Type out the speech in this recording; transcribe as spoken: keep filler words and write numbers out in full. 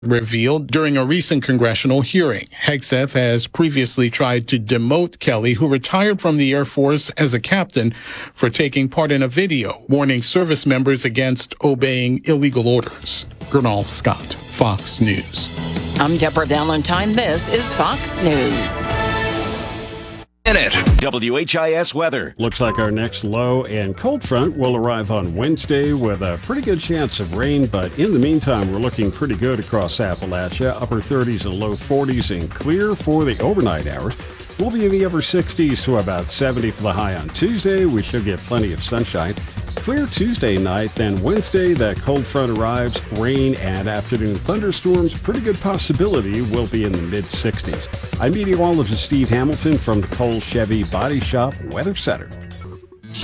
revealed during a recent congressional hearing. Hegseth has previously tried to demote Kelly, who retired from the Air Force as a captain, for taking part in a video warning service members against obeying illegal orders. Gernal Scott, Fox News. I'm Deborah Valentine. This is Fox News. In it, W H I S weather. Looks like our next low and cold front will arrive on Wednesday with a pretty good chance of rain, but in the meantime, we're looking pretty good across Appalachia. Upper thirties and low forties and clear for the overnight hours. We'll be in the upper sixties to about seventy for the high on Tuesday. We should get plenty of sunshine. Clear Tuesday night, then Wednesday, that cold front arrives. Rain and afternoon thunderstorms. Pretty good possibility will be in the mid-sixties. I'm meteorologist Steve Hamilton from the Cole Chevy Body Shop Weather Center.